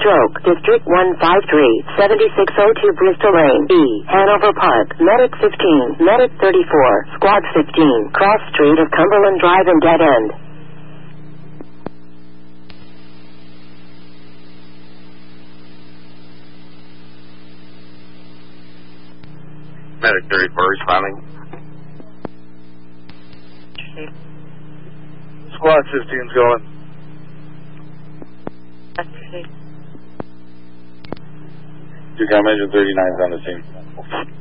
stroke, District 153, 7602 Bristol Lane, E, Hanover Park, Medic 15, Medic 34, Squad 15, Cross Street of Cumberland Drive and Dead End. Medic 34 responding. Squad 15's going. You got Major 39's on the scene.